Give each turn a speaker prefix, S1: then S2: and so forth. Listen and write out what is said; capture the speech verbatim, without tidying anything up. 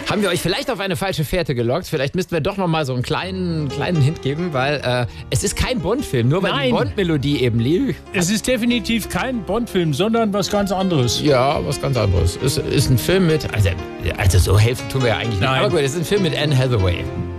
S1: Haben wir euch vielleicht auf eine falsche Fährte gelockt? Vielleicht müssten wir doch noch mal so einen kleinen, kleinen Hint geben, weil äh, es ist kein Bond-Film, nur weil
S2: Nein.
S1: die Bond-Melodie eben lief.
S2: Es ist definitiv kein Bond-Film, sondern was ganz anderes.
S1: Ja, was ganz anderes. Es ist ein Film mit, also, also so helfen tun wir ja eigentlich nicht.
S2: Nein.
S1: Aber gut, es ist ein Film mit Anne Hathaway.